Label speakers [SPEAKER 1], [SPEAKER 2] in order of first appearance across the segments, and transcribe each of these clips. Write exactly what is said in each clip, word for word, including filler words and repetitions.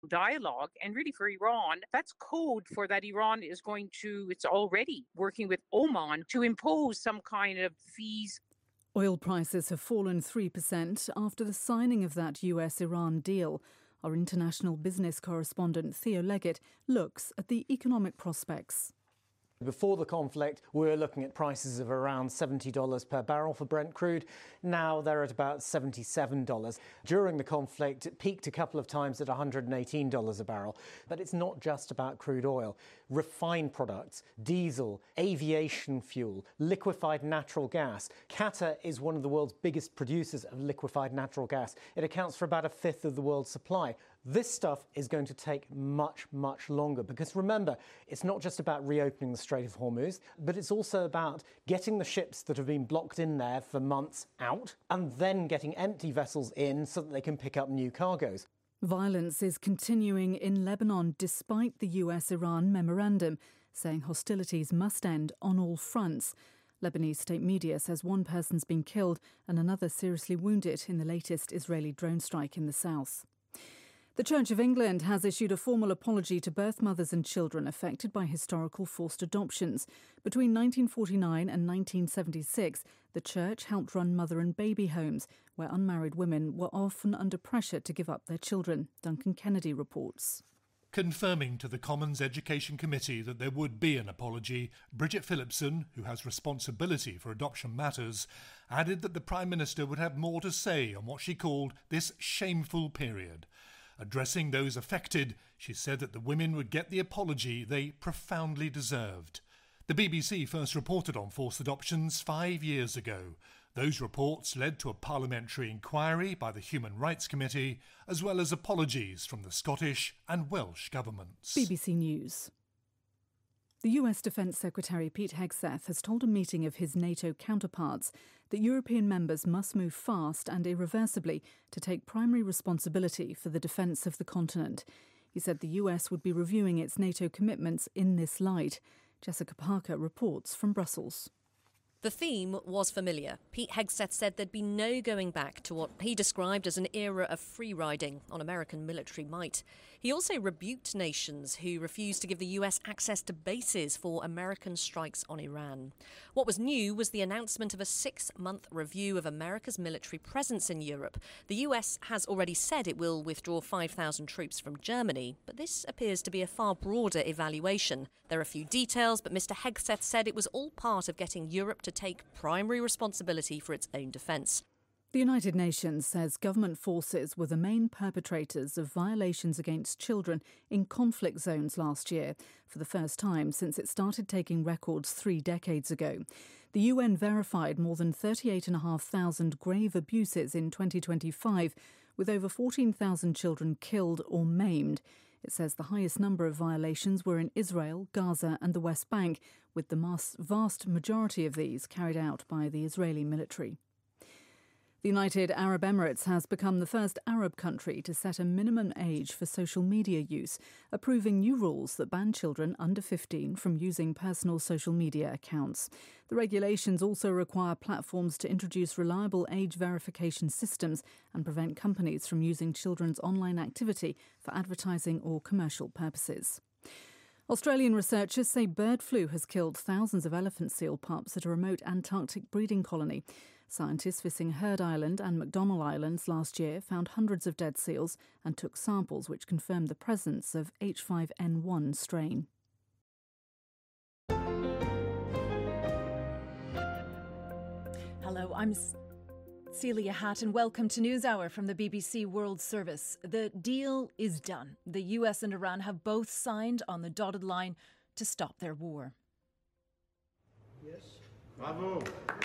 [SPEAKER 1] dialogue. And really for Iran, that's code for that Iran is going to, it's already working with Oman to impose some kind of fees.
[SPEAKER 2] Oil prices have fallen three percent after the signing of that U S-Iran deal. Our international business correspondent Theo Leggett looks at the economic prospects.
[SPEAKER 3] Before the conflict, we were looking at prices of around seventy dollars per barrel for Brent crude. Now they're at about seventy-seven dollars. During the conflict, it peaked a couple of times at one hundred eighteen dollars a barrel. But it's not just about crude oil. Refined products, diesel, aviation fuel, liquefied natural gas. Qatar is one of the world's biggest producers of liquefied natural gas. It accounts for about a fifth of the world's supply. This stuff is going to take much, much longer because remember, it's not just about reopening the Strait of Hormuz, but it's also about getting the ships that have been blocked in there for months out and then getting empty vessels in so that they can pick up new cargoes.
[SPEAKER 2] Violence is continuing in Lebanon despite the U S-Iran memorandum, saying hostilities must end on all fronts. Lebanese state media says one person's been killed and another seriously wounded in the latest Israeli drone strike in the south. The Church of England has issued a formal apology to birth mothers and children affected by historical forced adoptions. Between nineteen forty-nine and nineteen seventy-six, the Church helped run mother and baby homes, where unmarried women were often under pressure to give up their children. Duncan Kennedy reports.
[SPEAKER 4] Confirming to the Commons Education Committee that there would be an apology, Bridget Phillipson, who has responsibility for adoption matters, added that the Prime Minister would have more to say on what she called this shameful period. Addressing those affected, she said that the women would get the apology they profoundly deserved. The B B C first reported on forced adoptions five years ago. Those reports led to a parliamentary inquiry by the Human Rights Committee, as well as apologies from the Scottish and Welsh governments.
[SPEAKER 2] B B C News. The U S Defence Secretary Pete Hegseth has told a meeting of his NATO counterparts that European members must move fast and irreversibly to take primary responsibility for the defence of the continent. He said the U S would be reviewing its NATO commitments in this light. Jessica Parker reports from Brussels.
[SPEAKER 5] The theme was familiar. Pete Hegseth said there'd be no going back to what he described as an era of free-riding on American military might. He also rebuked nations who refused to give the U S access to bases for American strikes on Iran. What was new was the announcement of a six-month review of America's military presence in Europe. The U S has already said it will withdraw five thousand troops from Germany, but this appears to be a far broader evaluation. There are a few details, but Mister Hegseth said it was all part of getting Europe to take primary responsibility for its own defence.
[SPEAKER 2] The United Nations says government forces were the main perpetrators of violations against children in conflict zones last year, for the first time since it started taking records three decades ago. The U N verified more than thirty-eight thousand five hundred grave abuses in twenty twenty-five, with over fourteen thousand children killed or maimed. It says the highest number of violations were in Israel, Gaza and the West Bank, with the vast majority of these carried out by the Israeli military. The United Arab Emirates has become the first Arab country to set a minimum age for social media use, approving new rules that ban children under fifteen from using personal social media accounts. The regulations also require platforms to introduce reliable age verification systems and prevent companies from using children's online activity for advertising or commercial purposes. Australian researchers say bird flu has killed thousands of elephant seal pups at a remote Antarctic breeding colony. Scientists visiting Heard Island and McDonnell Islands last year found hundreds of dead seals and took samples which confirmed the presence of H five N one strain.
[SPEAKER 6] Hello, I'm Celia Hatt, and welcome to NewsHour from the B B C World Service. The deal is done. The U S and Iran have both signed on the dotted line to stop their war.
[SPEAKER 7] Yes. Bravo.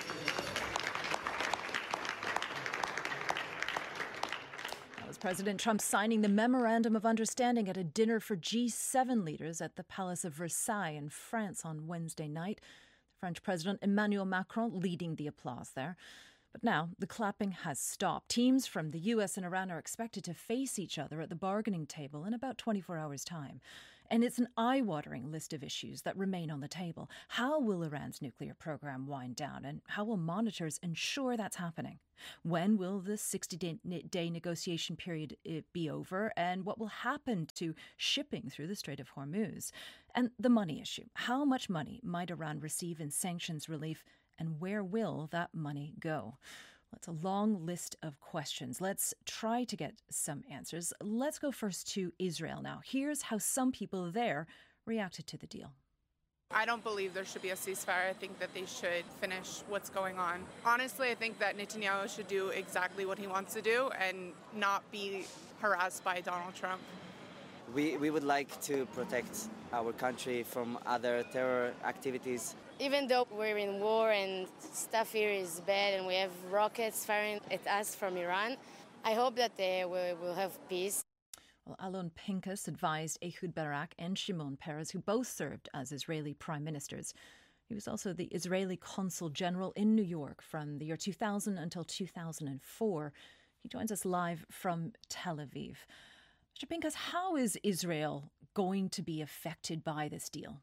[SPEAKER 6] That was President Trump signing the Memorandum of Understanding at a dinner for G seven leaders at the Palace of Versailles in France on Wednesday night. The French President Emmanuel Macron leading the applause there. But now the clapping has stopped. Teams from the U S and Iran are expected to face each other at the bargaining table in about twenty-four hours' time. And it's an eye-watering list of issues that remain on the table. How will Iran's nuclear program wind down, and how will monitors ensure that's happening? When will the sixty-day negotiation period be over, and what will happen to shipping through the Strait of Hormuz? And the money issue. How much money might Iran receive in sanctions relief, and where will that money go? That's a long list of questions. Let's try to get some answers. Let's go first to Israel now. Here's how some people there reacted to the deal.
[SPEAKER 7] I don't believe there should be a ceasefire. I think that they should finish what's going on. Honestly, I think that Netanyahu should do exactly what he wants to do and not be harassed by Donald Trump.
[SPEAKER 8] We, we would like to protect our country from other terror activities.
[SPEAKER 9] Even though we're in war and stuff here is bad and we have rockets firing at us from Iran, I hope that uh, we will have peace.
[SPEAKER 6] Well, Alon Pinkas advised Ehud Barak and Shimon Peres, who both served as Israeli prime ministers. He was also the Israeli consul general in New York from the year two thousand until two thousand four. He joins us live from Tel Aviv. Mister Pinkas, how is Israel going to be affected by this deal?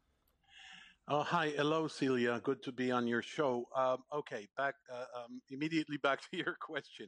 [SPEAKER 10] Oh, hi. Hello, Celia. Good to be on your show. Um, okay, back uh, um, immediately back to your question.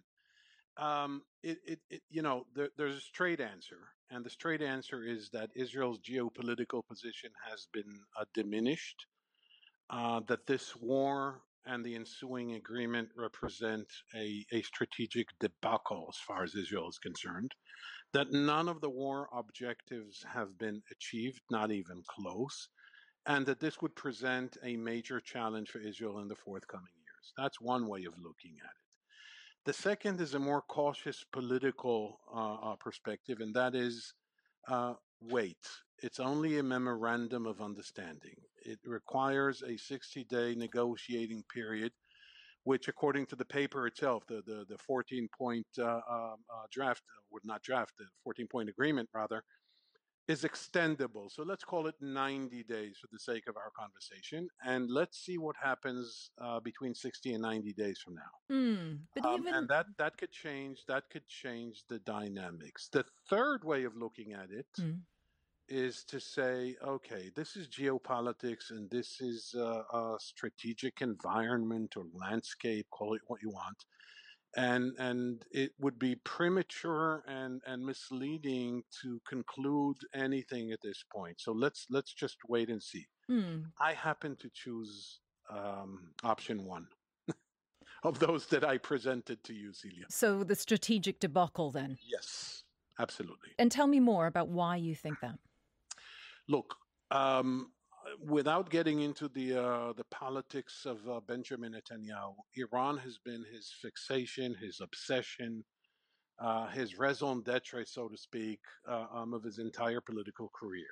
[SPEAKER 10] Um, it, it, it, you know, there, there's a straight answer, and the straight answer is that Israel's geopolitical position has been uh, diminished, uh, that this war and the ensuing agreement represent a, a strategic debacle as far as Israel is concerned, that none of the war objectives have been achieved, not even close, and that this would present a major challenge for Israel in the forthcoming years. That's one way of looking at it. The second is a more cautious political uh, uh, perspective, and that is, uh, wait, it's only a memorandum of understanding. It requires a sixty-day negotiating period, which, according to the paper itself, the the, the fourteen-point uh, uh, uh, draft, would not draft, the fourteen-point agreement, rather, is extendable. So let's call it ninety days for the sake of our conversation. And let's see what happens uh, between sixty and ninety days from now.
[SPEAKER 6] Mm, but
[SPEAKER 10] um,
[SPEAKER 6] even...
[SPEAKER 10] And that, that could change, that could change the dynamics. The third way of looking at it mm. is to say, okay, this is geopolitics and this is uh, a strategic environment or landscape, call it what you want. And and it would be premature and, and misleading to conclude anything at this point. So let's let's just wait and see. Mm. I happen to choose um, option one of those that I presented to you, Celia.
[SPEAKER 6] So the strategic debacle, then?
[SPEAKER 10] Yes, absolutely.
[SPEAKER 6] And tell me more about why you think that.
[SPEAKER 10] Look, um, without getting into the uh, the politics of uh, Benjamin Netanyahu, Iran has been his fixation, his obsession, uh, his raison d'etre, so to speak, uh, um, of his entire political career.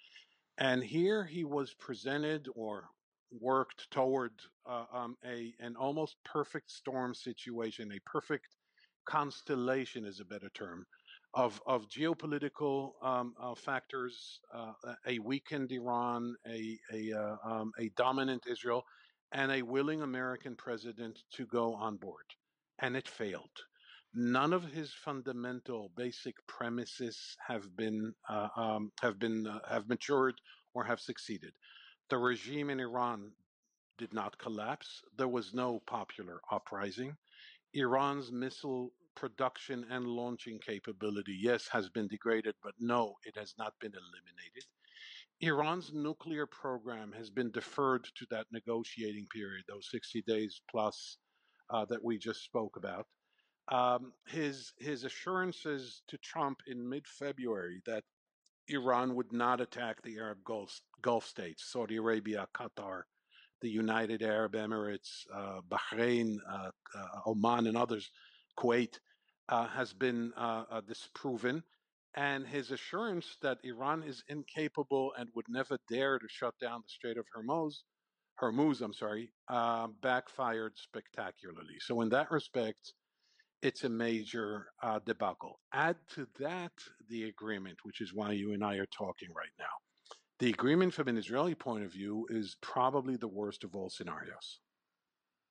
[SPEAKER 10] And here he was presented or worked toward uh, um, a an almost perfect storm situation, a perfect constellation is a better term, of of geopolitical um, uh, factors, uh, a weakened Iran, a a, uh, um, a dominant Israel, and a willing American president to go on board, and it failed. None of his fundamental basic premises have been uh, um, have been uh, have matured or have succeeded. The regime in Iran did not collapse. There was no popular uprising. Iran's missile production and launching capability, yes, has been degraded, but no, it has not been eliminated. Iran's nuclear program has been deferred to that negotiating period, those sixty days plus uh, that we just spoke about. Um, his his assurances to Trump in mid-February that Iran would not attack the Arab Gulf, Gulf states, Saudi Arabia, Qatar, the United Arab Emirates, uh, Bahrain, uh, uh, Oman, and others, Kuwait, uh, has been uh, uh, disproven. And his assurance that Iran is incapable and would never dare to shut down the Strait of Hormuz, Hormuz, I'm sorry, uh, backfired spectacularly. So in that respect, it's a major uh, debacle. Add to that the agreement, which is why you and I are talking right now. The agreement from an Israeli point of view is probably the worst of all scenarios.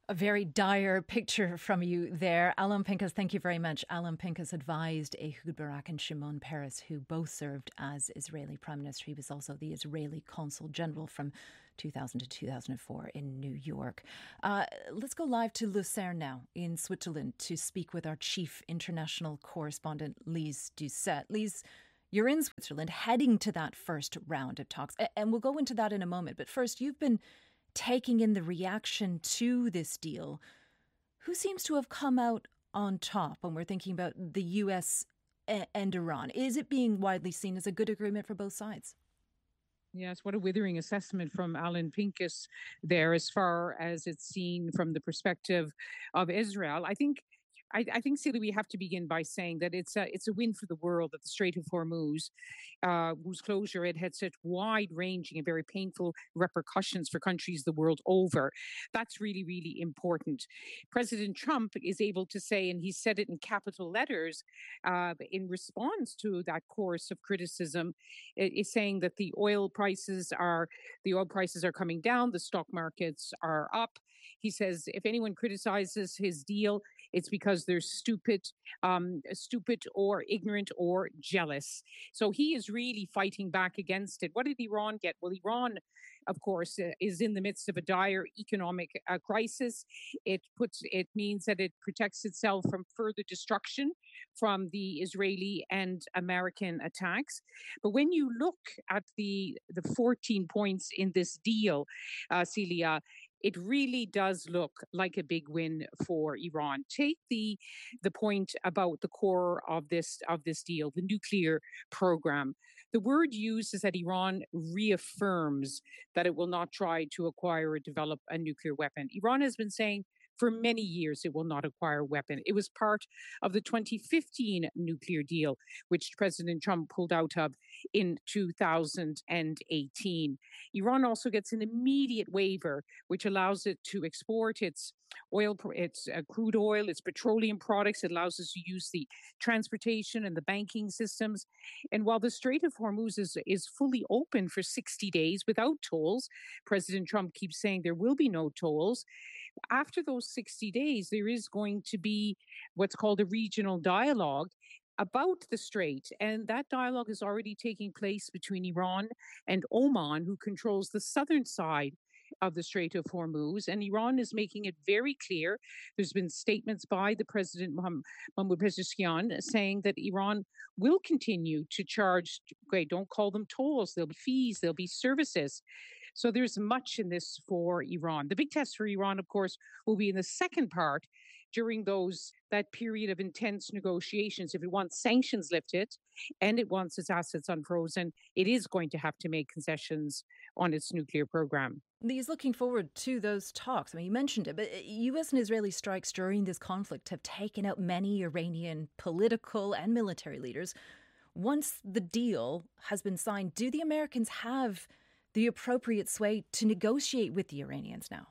[SPEAKER 6] A very dire picture from you there. Alan Pincus, thank you very much. Alan Pincus advised Ehud Barak and Shimon Peres, who both served as Israeli Prime Minister. He was also the Israeli Consul General from two thousand to two thousand four in New York. Uh, let's go live to Lucerne now in Switzerland to speak with our chief international correspondent, Lise Doucet. Lise, you're in Switzerland heading to that first round of talks, and we'll go into that in a moment. But first, you've been taking in the reaction to this deal. Who seems to have come out on top when we're thinking about the U S and Iran? Is it being widely seen as a good agreement for both sides?
[SPEAKER 1] Yes, what a withering assessment from Alan Pincus there as far as it's seen from the perspective of Israel. I think I, I think, Celia, we have to begin by saying that it's a, it's a win for the world that the Strait of Hormuz, uh, whose closure it had such wide-ranging and very painful repercussions for countries the world over. That's really, really important. President Trump is able to say, and he said it in capital letters uh, in response to that chorus of criticism, is saying that the oil prices are the oil prices are coming down, the stock markets are up. He says if anyone criticizes his deal, it's because they're stupid, um, stupid or ignorant or jealous. So he is really fighting back against it. What did Iran get? Well, Iran, of course, uh, is in the midst of a dire economic uh, crisis. It puts it means that it protects itself from further destruction from the Israeli and American attacks. But when you look at the the fourteen points in this deal, uh, Celia, it really does look like a big win for Iran. Take the the point about the core of this of this deal, the nuclear program. The word used is that Iran reaffirms that it will not try to acquire or develop a nuclear weapon. Iran has been saying for many years it will not acquire a weapon. It was part of the twenty fifteen nuclear deal, which President Trump pulled out of in two thousand eighteen. Iran also gets an immediate waiver, which allows it to export its oil, its uh, crude oil, its petroleum products. It allows us to use the transportation and the banking systems. And while the Strait of Hormuz is, is fully open for sixty days without tolls, President Trump keeps saying there will be no tolls. After those sixty days, there is going to be what's called a regional dialogue about the Strait. And that dialogue is already taking place between Iran and Oman, who controls the southern side of the Strait of Hormuz. And Iran is making it very clear. There's been statements by the President, Mahmoud Pezeshkian, saying that Iran will continue to charge, okay, don't call them tolls, there'll be fees, there'll be services. So there's much in this for Iran. The big test for Iran, of course, will be in the second part during those that period of intense negotiations. If it wants sanctions lifted and it wants its assets unfrozen, it is going to have to make concessions on its nuclear program.
[SPEAKER 6] He's looking forward to those talks. I mean, you mentioned it, but U S and Israeli strikes during this conflict have taken out many Iranian political and military leaders. Once the deal has been signed, do the Americans have the appropriate sway to negotiate with the Iranians now?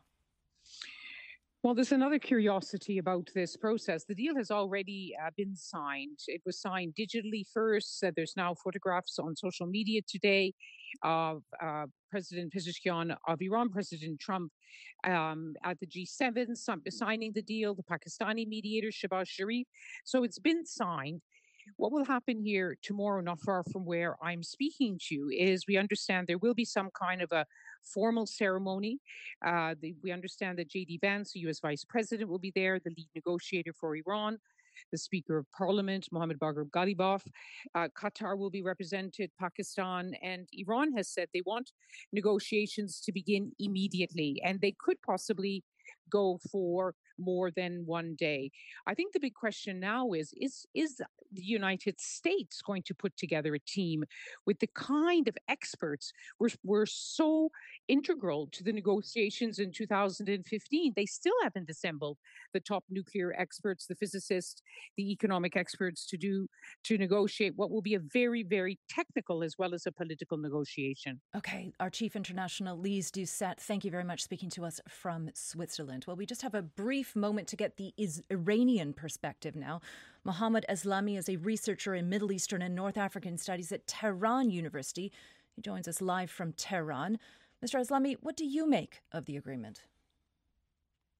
[SPEAKER 1] Well, there's another curiosity about this process. The deal has already uh, been signed. It was signed digitally first. Uh, there's now photographs on social media today of uh, President Pezeshkian of Iran, President Trump um, at the G seven, some, signing the deal, the Pakistani mediator, Shehbaz Sharif. So it's been signed. What will happen here tomorrow, not far from where I'm speaking to you, is we understand there will be some kind of a formal ceremony. Uh, the, we understand that J D Vance, the U S Vice President, will be there, the lead negotiator for Iran, the Speaker of Parliament, Mohammad Bagher Ghalibaf. Uh, Qatar will be represented, Pakistan, and Iran has said they want negotiations to begin immediately, and they could possibly go for more than one day. I think the big question now is, is, is the United States going to put together a team with the kind of experts were, were so integral to the negotiations in two thousand fifteen? They still haven't assembled the top nuclear experts, the physicists, the economic experts to do, to negotiate what will be a very, very technical as well as a political negotiation.
[SPEAKER 6] Okay, our Chief International, Lise Doucet, thank you very much speaking to us from Switzerland. Well, we just have a brief moment to get the is- Iranian perspective now. Mohammad Eslami is a researcher in Middle Eastern and North African studies at Tehran University. He joins us live from Tehran. Mister Eslami, what do you make of the agreement?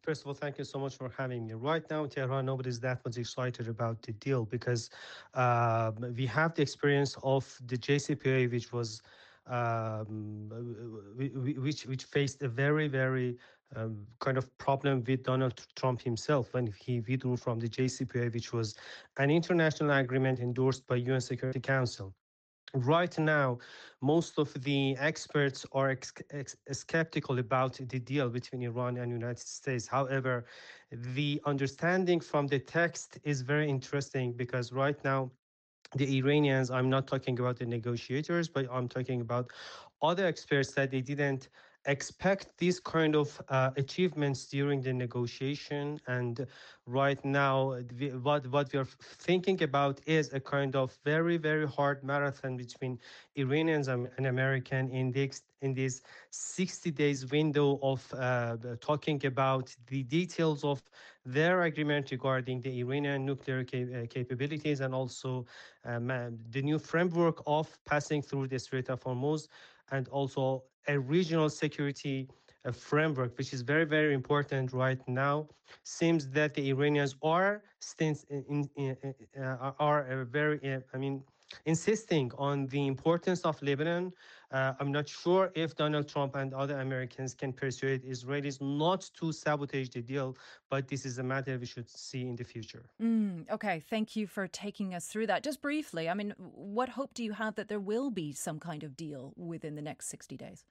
[SPEAKER 11] First of all, thank you so much for having me. Right now in Tehran, nobody's that much excited about the deal because uh, we have the experience of the J C P O A, which was um, which which faced a very very um, kind of problem with Donald Trump himself when he withdrew from the J C P O A, which was an international agreement endorsed by U N Security Council. Right now, most of the experts are ex- ex- skeptical about the deal between Iran and United States. However, the understanding from the text is very interesting because right now, the Iranians, I'm not talking about the negotiators, but I'm talking about other experts that they didn't expect these kind of uh, achievements during the negotiation. And right now, we, what, what we're thinking about is a kind of very, very hard marathon between Iranians and, and American in this, in this sixty days window of uh, talking about the details of their agreement regarding the Iranian nuclear cap- capabilities and also um, the new framework of passing through the Strait of Hormuz, and also a regional security uh, framework, which is very, very important right now. Seems that the Iranians are since in, in, uh, are a very, uh, I mean, insisting on the importance of Lebanon. Uh, I'm not sure if Donald Trump and other Americans can persuade Israelis not to sabotage the deal, but this is a matter we should see in the future.
[SPEAKER 6] Mm, okay, thank you for taking us through that. Just briefly, I mean, what hope do you have that there will be some kind of deal within the next sixty days?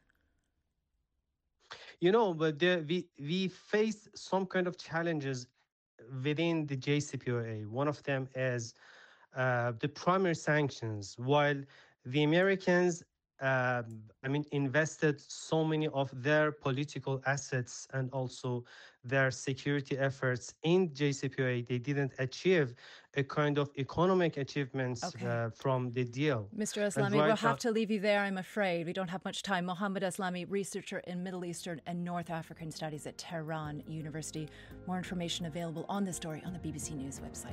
[SPEAKER 11] You know, but there, we, we face some kind of challenges within the J C P O A. One of them is uh, the primary sanctions. While the Americans, uh, I mean, invested so many of their political assets and also their security efforts in J C P O A, they didn't achieve a kind of economic achievements okay. uh, from the deal.
[SPEAKER 6] Mister Eslami, right we'll have now- to leave you there, I'm afraid. We don't have much time. Mohammad Eslami, researcher in Middle Eastern and North African Studies at Tehran University. More information available on this story on the B B C News website.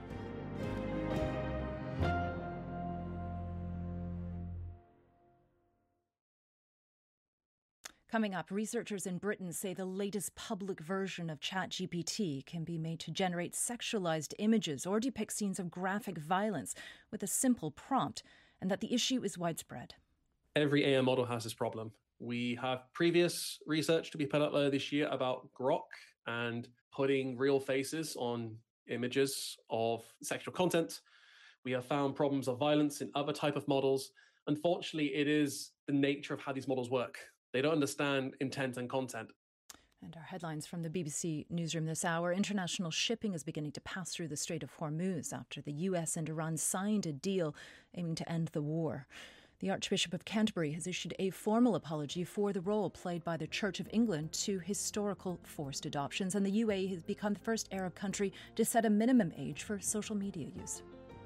[SPEAKER 6] Coming up, researchers in Britain say the latest public version of ChatGPT can be made to generate sexualized images or depict scenes of graphic violence with a simple prompt, and that the issue is widespread.
[SPEAKER 12] Every A I model has this problem. We have previous research to be put out later this year about Grok and putting real faces on images of sexual content. We have found problems of violence in other type of models. Unfortunately, it is the nature of how these models work. They don't understand intent and content.
[SPEAKER 6] And our headlines from the B B C newsroom this hour. International shipping is beginning to pass through the Strait of Hormuz after the U S and Iran signed a deal aiming to end the war. The Archbishop of Canterbury has issued a formal apology for the role played by the Church of England to historical forced adoptions. And the U A E has become the first Arab country to set a minimum age for social media use.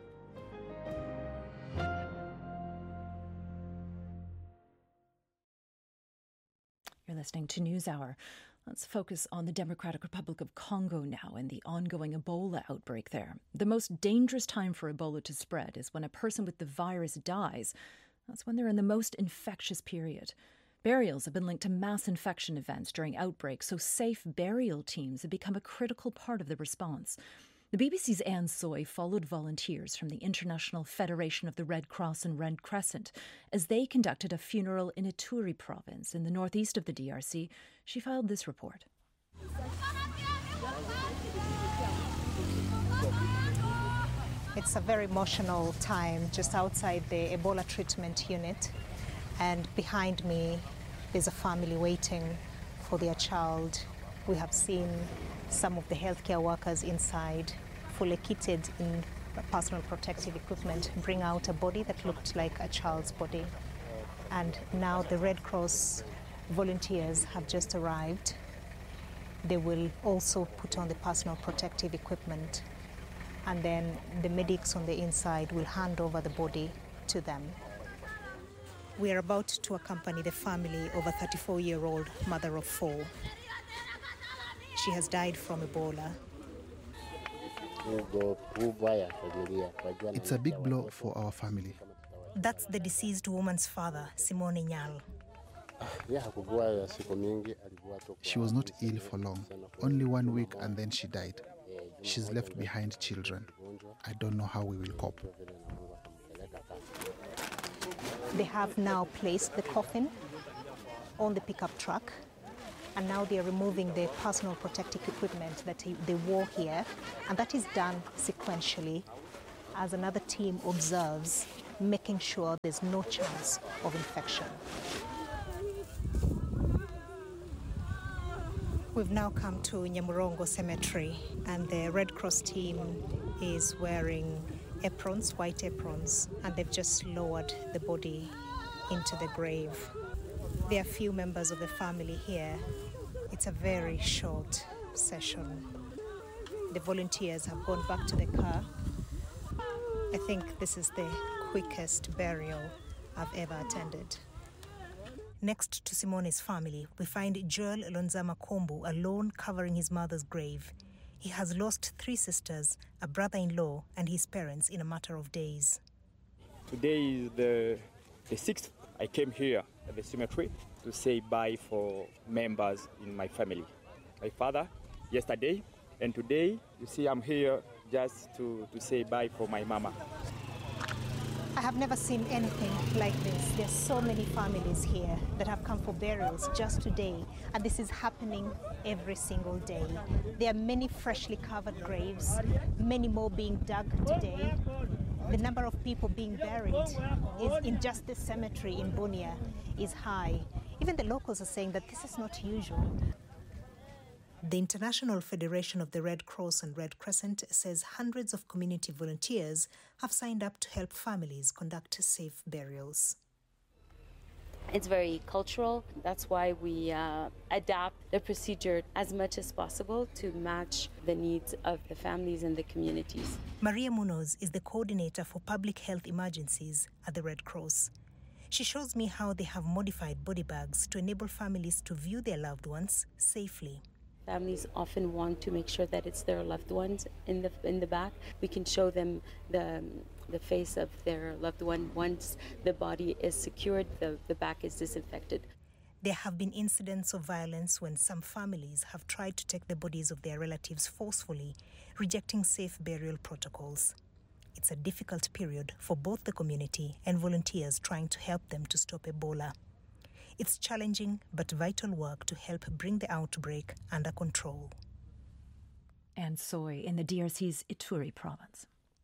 [SPEAKER 6] You're listening to NewsHour. Let's focus on the Democratic Republic of Congo now and the ongoing Ebola outbreak there. The most dangerous time for Ebola to spread is when a person with the virus dies. That's when they're in the most infectious period. Burials have been linked to mass infection events during outbreaks, so safe burial teams have become a critical part of the response. The B B C's Anne Soy followed volunteers from the International Federation of the Red Cross and Red Crescent as they conducted a funeral in Ituri province in the northeast of the D R C. She filed this report.
[SPEAKER 13] It's a very emotional time just outside the Ebola treatment unit, and behind me there's a family waiting for their child. We have seen some of the healthcare workers inside, fully kitted in personal protective equipment, bring out a body that looked like a child's body. And now the Red Cross volunteers have just arrived. They will also put on the personal protective equipment, and then the medics on the inside will hand over the body to them. We are about to accompany the family of a thirty-four-year-old mother of four. She has died from Ebola.
[SPEAKER 14] It's a big blow for our family.
[SPEAKER 13] That's the deceased woman's father, Simone Nyal.
[SPEAKER 14] She was not ill for long, only one week, and then she died. She's left behind children. I don't know how we will cope.
[SPEAKER 13] They have now placed the coffin on the pickup truck, and now they are removing the personal protective equipment that they wore here, and that is done sequentially as another team observes, making sure there's no chance of infection. We've now come to Nyamurongo Cemetery, and the Red Cross team is wearing aprons, white aprons, and they've just lowered the body into the grave. There are few members of the family here. It's a very short session. The volunteers have gone back to the car. I think this is the quickest burial I've ever attended. Next to Simone's family, we find Joel Lonzama Kombu alone covering his mother's grave. He has lost three sisters, a brother-in-law, and his parents in a matter of days.
[SPEAKER 15] Today is the, the sixth. I came here at the cemetery to say bye for members in my family. My father, yesterday, and today, you see, I'm here just to, to say bye for my mama.
[SPEAKER 13] I have never seen anything like this. There's so many families here that have come for burials just today, and this is happening every single day. There are many freshly covered graves, many more being dug today. The number of people being buried is in just this cemetery in Bunia is high. Even the locals are saying that this is not usual. The International Federation of the Red Cross and Red Crescent says hundreds of community volunteers have signed up to help families conduct safe burials.
[SPEAKER 16] It's very cultural. That's why we uh, adapt the procedure as much as possible to match the needs of the families and the communities.
[SPEAKER 13] Maria Munoz is the coordinator for public health emergencies at the Red Cross. She shows me how they have modified body bags to enable families to view their loved ones safely.
[SPEAKER 16] Families often want to make sure that it's their loved ones in the in the back. We can show them the the face of their loved one. Once the body is secured, the, the back is disinfected.
[SPEAKER 13] There have been incidents of violence when some families have tried to take the bodies of their relatives forcefully, rejecting safe burial protocols. It's a difficult period for both the community and volunteers trying to help them to stop Ebola. It's challenging but vital work to help bring the outbreak under control.
[SPEAKER 6] Anne Soy in the D R C's Ituri province.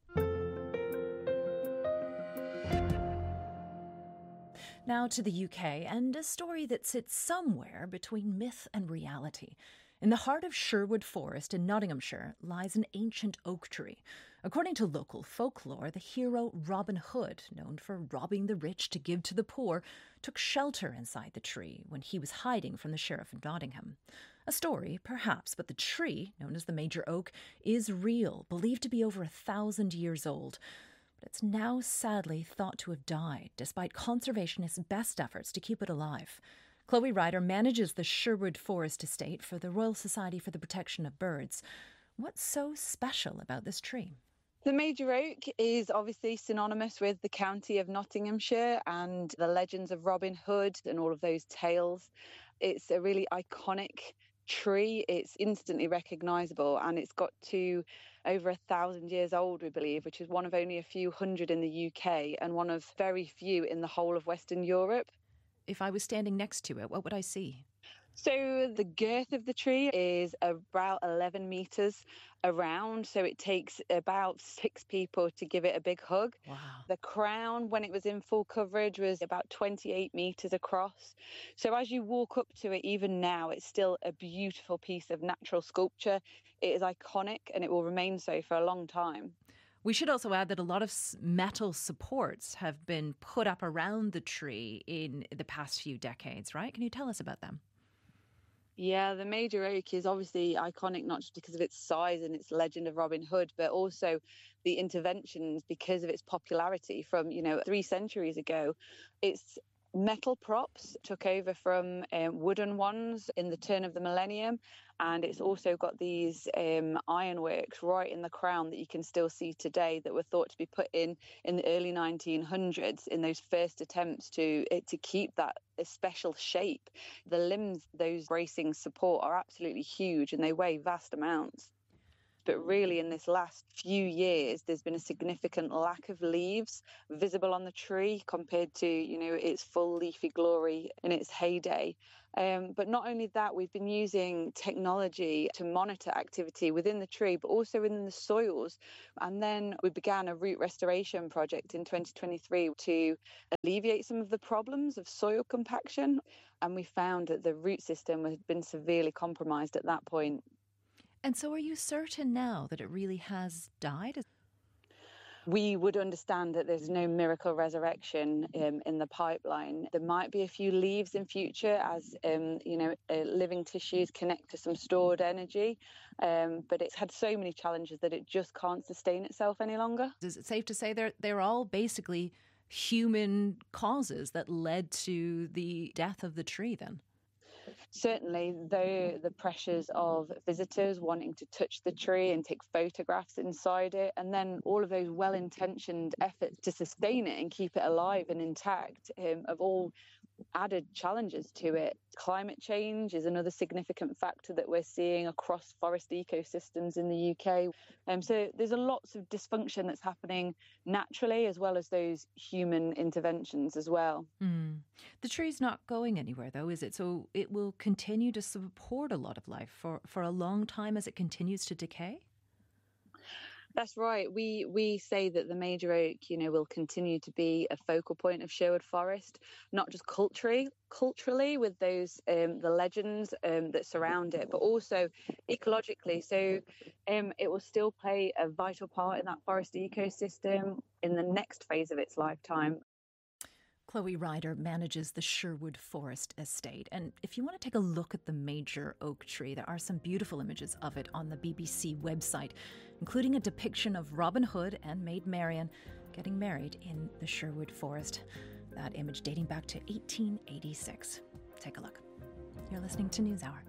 [SPEAKER 6] Now to the U K, and a story that sits somewhere between myth and reality. In the heart of Sherwood Forest in Nottinghamshire lies an ancient oak tree. According to local folklore, the hero Robin Hood, known for robbing the rich to give to the poor, took shelter inside the tree when he was hiding from the Sheriff of Nottingham. A story, perhaps, but the tree, known as the Major Oak, is real, believed to be over a thousand years old. But it's now sadly thought to have died, despite conservationists' best efforts to keep it alive. Chloe Ryder manages the Sherwood Forest Estate for the Royal Society for the Protection of Birds. What's so special about this tree?
[SPEAKER 17] The Major Oak is obviously synonymous with the county of Nottinghamshire and the legends of Robin Hood and all of those tales. It's a really iconic tree. It's instantly recognisable, and it's got to over a thousand years old, we believe, which is one of only a few hundred in the U K and one of very few in the whole of Western Europe.
[SPEAKER 6] If I was standing next to it, what would I see?
[SPEAKER 17] So the girth of the tree is about eleven metres around, so it takes about six people to give it a big hug.
[SPEAKER 6] Wow.
[SPEAKER 17] The crown, when it was in full coverage, was about twenty-eight metres across. So as you walk up to it, even now, it's still a beautiful piece of natural sculpture. It is iconic, and it will remain so for a long time.
[SPEAKER 6] We should also add that a lot of metal supports have been put up around the tree in the past few decades, right? Can you tell us about them?
[SPEAKER 17] Yeah, the Major Oak is obviously iconic, not just because of its size and its legend of Robin Hood, but also the interventions because of its popularity from, you know, three centuries ago. It's Metal props took over from um, wooden ones in the turn of the millennium, and it's also got these um, ironworks right in the crown that you can still see today that were thought to be put in in the early nineteen hundreds in those first attempts to to keep that special shape. The limbs those bracings support are absolutely huge and they weigh vast amounts. But really, in this last few years, there's been a significant lack of leaves visible on the tree compared to, you know, its full leafy glory in its heyday. Um, but not only that, we've been using technology to monitor activity within the tree, but also within the soils. And then we began a root restoration project in twenty twenty-three to alleviate some of the problems of soil compaction. And we found that the root system had been severely compromised at that point.
[SPEAKER 6] And so are you certain now that it really has died?
[SPEAKER 17] We would understand that there's no miracle resurrection um, in the pipeline. There might be a few leaves in future as, um, you know, uh, living tissues connect to some stored energy. Um, but it's had so many challenges that it just can't sustain itself any longer.
[SPEAKER 6] Is it safe to say they're, they're all basically human causes that led to the death of the tree then?
[SPEAKER 17] Certainly, though, the pressures of visitors wanting to touch the tree and take photographs inside it, and then all of those well-intentioned efforts to sustain it and keep it alive and intact um, have all added challenges to it. Climate change is another significant factor that we're seeing across forest ecosystems in the U K. Um, so there's a lots of dysfunction that's happening naturally as well as those human interventions as well.
[SPEAKER 6] Mm. The tree's not going anywhere though, is it? So it will continue to support a lot of life for, for a long time as it continues to decay?
[SPEAKER 17] That's right. We we say that the major oak, you know, will continue to be a focal point of Sherwood Forest, not just culturally, culturally with those um, the legends um, that surround it, but also ecologically. So um, it will still play a vital part in that forest ecosystem in the next phase of its lifetime.
[SPEAKER 6] Chloe Ryder manages the Sherwood Forest Estate. And if you want to take a look at the major oak tree, there are some beautiful images of it on the B B C website, including a depiction of Robin Hood and Maid Marian getting married in the Sherwood Forest. That image dating back to eighteen eighty-six. Take a look. You're listening to NewsHour.